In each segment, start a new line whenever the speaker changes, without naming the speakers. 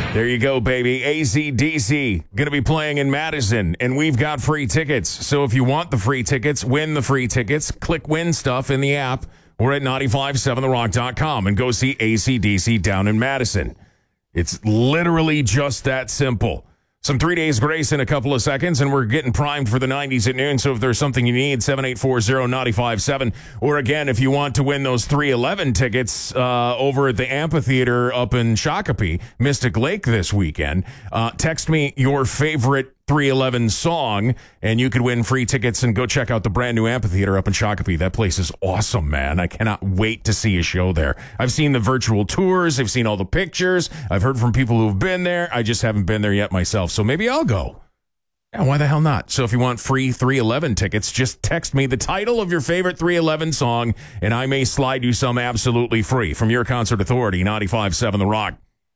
There you go, baby. AC/DC going to be playing in Madison, and we've got free tickets. So if you want the free tickets, win the free tickets, click win stuff in the app or at 957therock.com and go see AC/DC down in Madison. It's literally just that simple. Some 3 days grace in a couple of seconds, and we're getting primed for the 90s at noon. So if there's something you need, 7840957. Or again, if you want to win those 311 tickets over at the amphitheater up in Shakopee, Mystic Lake this weekend, text me your favorite 311 song, and you could win free tickets and go check out the brand new amphitheater up in Shakopee. That place is awesome, man. I cannot wait to see a show there. I've seen the virtual tours. I've seen all the pictures. I've heard from people who've been there. I just haven't been there yet myself, so maybe I'll go. Yeah, why the hell not? So if you want free 311 tickets, just text me the title of your favorite 311 song, and I may slide you some absolutely free. From your concert authority, 95.7 The Rock.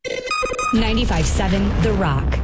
95.7 The Rock.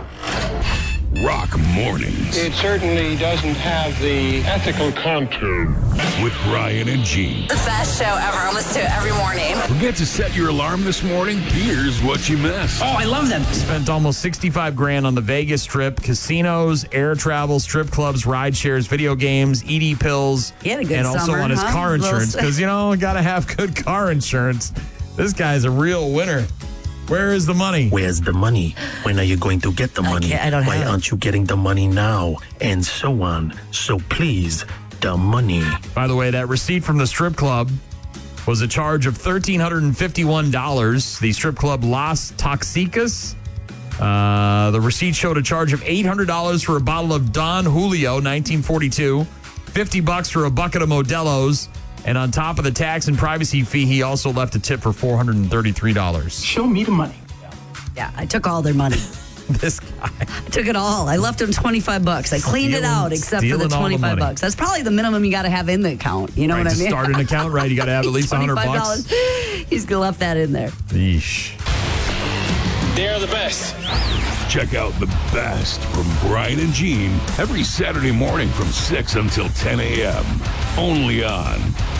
Rock Mornings.
It certainly doesn't have the ethical content.
With Brian and Gene.
The best show ever. I listen to it every morning.
Forget to set your alarm this morning? Here's what you missed.
Oh, I love them.
Spent almost $65,000 on the Vegas Strip, casinos, air travel, strip clubs, ride shares, video games, ED pills.
He had a good
and also
summer,
on his
huh?
car insurance because, got to have good car insurance. This guy's a real winner. Where is the money?
Where's the money? When are you going to get the money?
I don't
Why
have it.
aren't you getting the money now? And so on. So please, the money.
By the way, that receipt from the strip club was a charge of $1,351. The strip club Las Toxicas. The receipt showed a charge of $800 for a bottle of Don Julio, 1942, $50 for a bucket of Modelo's, and on top of the tax and privacy fee, he also left a tip for $433.
Show me the money. Yeah, I took all their money.
This guy.
I took it all. I left them $25. I cleaned it out except for the
stealing all the money.
$25. That's probably the minimum you got to have in the account. You know what I
To
mean?
start an account, right? You got to have at least $100.
He's left that in there.
Yeesh.
They're the best.
Check out the best from Brian and Gene every Saturday morning from 6 until 10 a.m. Only on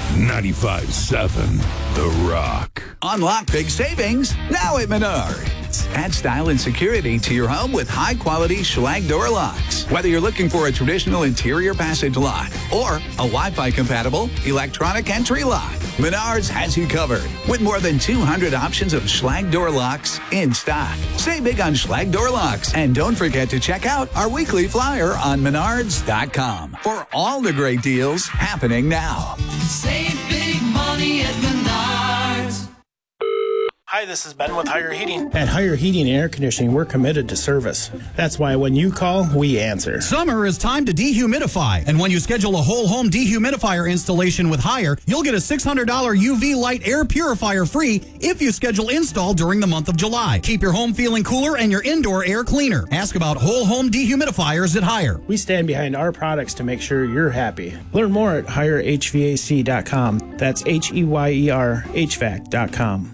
95.7 The Rock.
Unlock big savings now at Menards. Add style and security to your home with high-quality Schlage door locks. Whether you're looking for a traditional interior passage lock or a Wi-Fi compatible electronic entry lock, Menards has you covered with more than 200 options of Schlage door locks in stock. Save big on Schlage door locks, and don't forget to check out our weekly flyer on Menards.com for all the great deals happening now.
Save big money at Menards.
Hi, this is Ben with Higher Heating.
At Higher Heating and Air Conditioning, we're committed to service. That's why when you call, we answer.
Summer is time to dehumidify. And when you schedule a whole home dehumidifier installation with Higher, you'll get a $600 UV light air purifier free if you schedule install during the month of July. Keep your home feeling cooler and your indoor air cleaner. Ask about whole home dehumidifiers at Higher.
We stand behind our products to make sure you're happy. Learn more at HireHVAC.com. That's HEYER HVAC.com.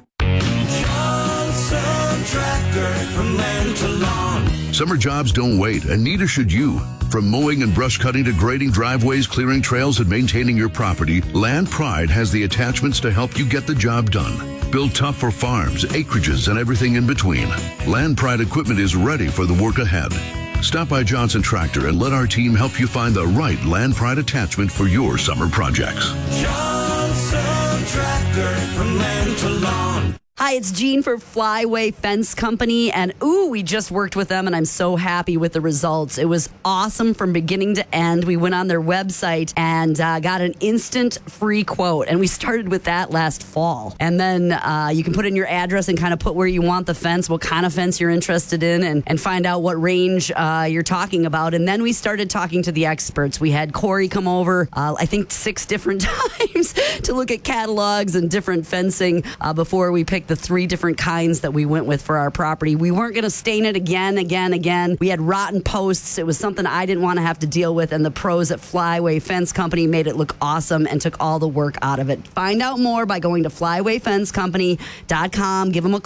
Summer jobs don't wait, and neither should you. From mowing and brush cutting to grading driveways, clearing trails, and maintaining your property, Land Pride has the attachments to help you get the job done. Built tough for farms, acreages, and everything in between. Land Pride equipment is ready for the work ahead. Stop by Johnson Tractor and let our team help you find the right Land Pride attachment for your summer projects.
Johnson Tractor, from land to lawn.
Hi, it's Jean for Flyway Fence Company, and we just worked with them, and I'm so happy with the results. It was awesome from beginning to end. We went on their website and got an instant free quote, and we started with that last fall. And then you can put in your address and kind of put where you want the fence, what kind of fence you're interested in, and find out what range you're talking about. And then we started talking to the experts. We had Corey come over, I think 6 different times to look at catalogs and different fencing before we picked the 3 different kinds that we went with for our property. We weren't going to stain it again. We had rotten posts. It was something I didn't want to have to deal with, and the pros at Flyway Fence Company made it look awesome and took all the work out of it. Find out more by going to flywayfencecompany.com. Give them a